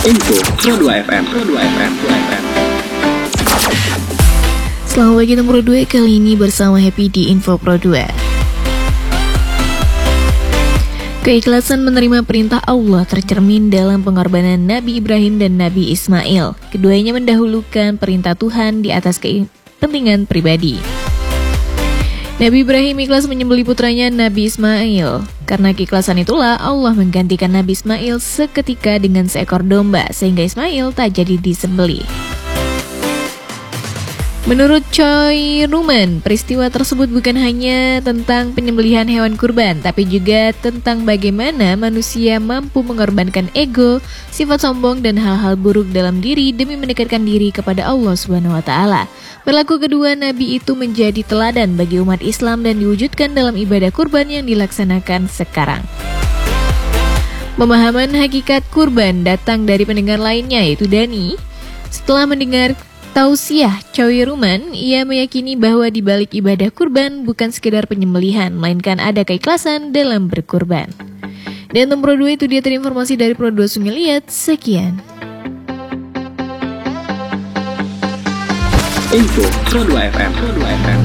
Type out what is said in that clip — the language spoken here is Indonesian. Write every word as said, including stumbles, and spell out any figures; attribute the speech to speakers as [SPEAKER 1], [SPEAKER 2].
[SPEAKER 1] Info Pro dua F M. Pro dua F M. Pro dua F M.
[SPEAKER 2] Selamat pagi nomor dua, kali ini bersama Happy di Info Pro dua. Keikhlasan menerima perintah Allah tercermin dalam pengorbanan Nabi Ibrahim dan Nabi Ismail. Keduanya mendahulukan perintah Tuhan di atas kepentingan pribadi. Nabi Ibrahim ikhlas menyembelih putranya Nabi Ismail. Karena keikhlasan itulah Allah menggantikan Nabi Ismail seketika dengan seekor domba, sehingga Ismail tak jadi disembelih. Menurut Choi Ruman, peristiwa tersebut bukan hanya tentang penyembelihan hewan kurban, tapi juga tentang bagaimana manusia mampu mengorbankan ego, sifat sombong, dan hal-hal buruk dalam diri demi mendekatkan diri kepada Allah Subhanahu wa Ta'ala. Perilaku kedua Nabi itu menjadi teladan bagi umat Islam dan diwujudkan dalam ibadah kurban yang dilaksanakan sekarang. Pemahaman hakikat kurban datang dari pendengar lainnya, yaitu Dani. Setelah mendengar tausiah Choi Ruman, ia meyakini bahwa di balik ibadah kurban bukan sekedar penyembelihan, melainkan ada keikhlasan dalam berkurban. Dan nomor dua itu dia tadi informasi dari Pro dua Sungai Liat. Sekian.
[SPEAKER 1] Info Pro dua F M. Pro dua F M.